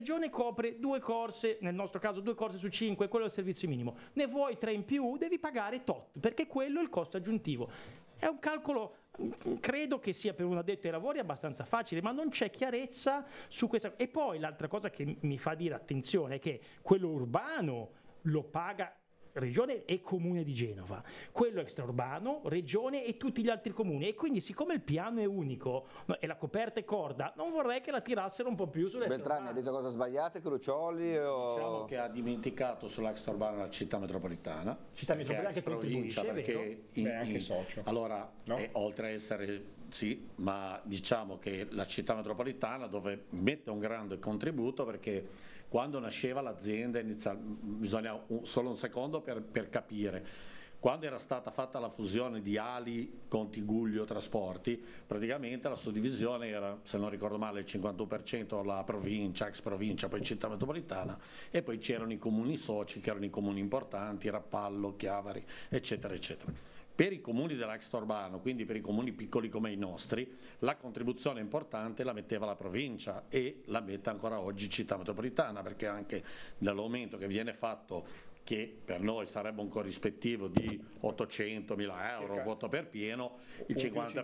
regione copre 2 corse, nel nostro caso 2 corse su 5, quello è il servizio minimo. Ne vuoi 3 in più, devi pagare tot, perché quello è il costo aggiuntivo. È un calcolo, credo che sia per un addetto ai lavori abbastanza facile, ma non c'è chiarezza su questa. E poi l'altra cosa che mi fa dire attenzione è che quello urbano lo paga Regione e Comune di Genova, quello extraurbano, Regione e tutti gli altri comuni, e quindi siccome il piano è unico e la coperta è corda, non vorrei che la tirassero un po' più Beltrami ha detto cose sbagliate, Crucioli o... Diciamo che ha dimenticato sull'extraurbano la città metropolitana, città metropolitana che contribuisce, perché anche socio. Allora, no? oltre a essere sì, ma diciamo che la città metropolitana dove mette un grande contributo, perché quando nasceva l'azienda bisogna solo un secondo per capire. Quando era stata fatta la fusione di Ali con Tigullio Trasporti, praticamente la suddivisione era, se non ricordo male, il 51% la provincia, ex provincia, poi città metropolitana, e poi c'erano i comuni soci, che erano i comuni importanti, Rappallo, Chiavari, eccetera, eccetera. Per i comuni dell'extraurbano, quindi per i comuni piccoli come i nostri, la contribuzione importante la metteva la provincia e la mette ancora oggi città metropolitana, perché anche nell'aumento che viene fatto, che per noi sarebbe un corrispettivo di 800.000 euro, voto per pieno, il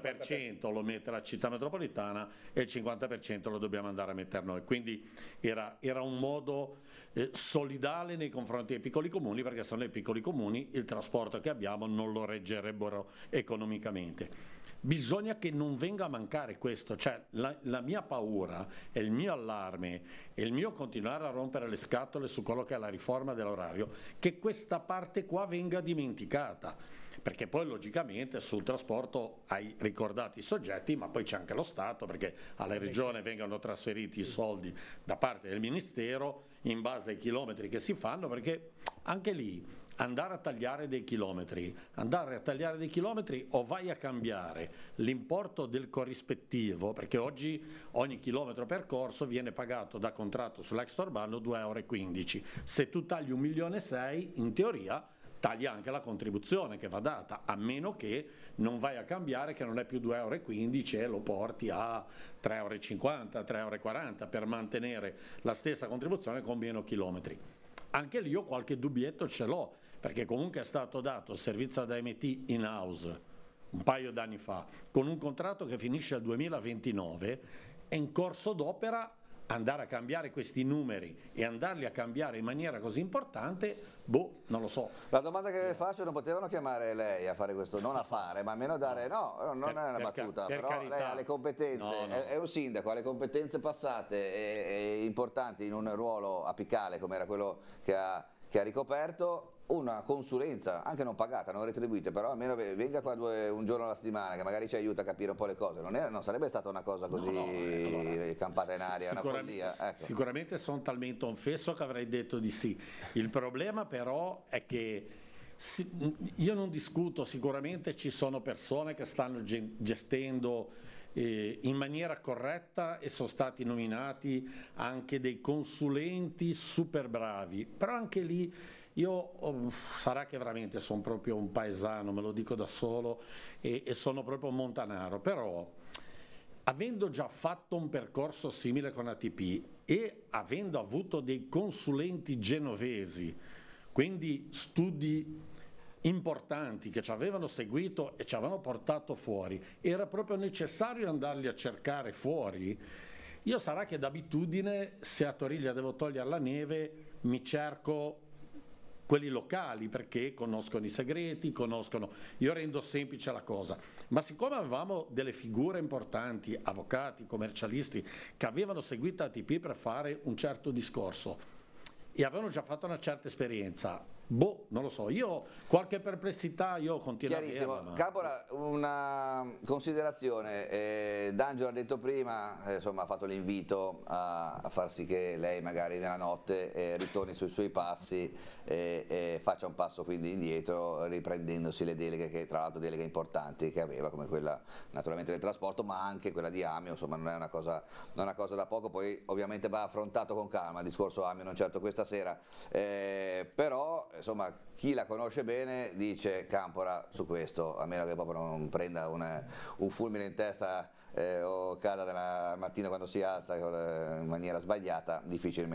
50% lo mette la città metropolitana e il 50% lo dobbiamo andare a mettere noi. Quindi era un modo solidale nei confronti dei piccoli comuni, perché sono i piccoli comuni, il trasporto che abbiamo non lo reggerebbero economicamente. Bisogna che non venga a mancare questo, cioè la mia paura e il mio allarme e il mio continuare a rompere le scatole su quello che è la riforma dell'orario, che questa parte qua venga dimenticata, perché poi logicamente sul trasporto hai ricordato i soggetti, ma poi c'è anche lo Stato, perché alla Regione vengono trasferiti i soldi da parte del Ministero in base ai chilometri che si fanno, perché anche lì andare a tagliare dei chilometri o vai a cambiare l'importo del corrispettivo, perché oggi ogni chilometro percorso viene pagato da contratto sull'extraurbano 2,15 €. Se tu tagli 1,6 milioni, in teoria taglia anche la contribuzione che va data, a meno che non vai a cambiare, che non è più 2,15 € e lo porti a 3,50 €, 3,40 € per mantenere la stessa contribuzione con meno chilometri. Anche lì io qualche dubbietto ce l'ho, perché comunque è stato dato il servizio ad AMT in house un paio d'anni fa, con un contratto che finisce al 2029, e in corso d'opera andare a cambiare questi numeri e andarli a cambiare in maniera così importante, non lo so. La domanda che faccio: non potevano chiamare lei a fare questo, non a fare, ma almeno dare, no, non è una battuta, però carità. Lei ha le competenze, è un sindaco, ha le competenze passate e importanti in un ruolo apicale come era quello che ha ricoperto. Una consulenza, anche non pagata, non retribuita, però almeno venga qua un giorno alla settimana, che magari ci aiuta a capire un po' le cose. Non sarebbe stata una cosa così allora, campata in aria, una follia. Ecco. Sicuramente sono talmente onfesso che avrei detto di sì. Il problema però è che io non discuto, sicuramente ci sono persone che stanno gestendo in maniera corretta e sono stati nominati anche dei consulenti super bravi, però anche lì sarà che veramente sono proprio un paesano, me lo dico da solo, e sono proprio un montanaro, però avendo già fatto un percorso simile con ATP e avendo avuto dei consulenti genovesi, quindi studi importanti che ci avevano seguito e ci avevano portato fuori, era proprio necessario andarli a cercare fuori. Io sarà che d'abitudine, se a Toriglia devo togliere la neve, mi cerco quelli locali, perché conoscono i segreti, io rendo semplice la cosa, ma siccome avevamo delle figure importanti, avvocati, commercialisti, che avevano seguito ATP per fare un certo discorso e avevano già fatto una certa esperienza, non lo so, io qualche perplessità continuo a averla. Capola, una considerazione, D'Angelo ha detto prima, insomma ha fatto l'invito a far sì che lei magari nella notte ritorni sui suoi passi e faccia un passo quindi indietro, riprendendosi le deleghe, che tra l'altro deleghe importanti che aveva, come quella naturalmente del trasporto, ma anche quella di Amio, insomma non è una cosa da poco. Poi ovviamente va affrontato con calma il discorso Amio, non certo questa sera, però insomma chi la conosce bene dice Campora su questo, a meno che proprio non prenda un fulmine in testa o cada al mattino quando si alza in maniera sbagliata, difficilmente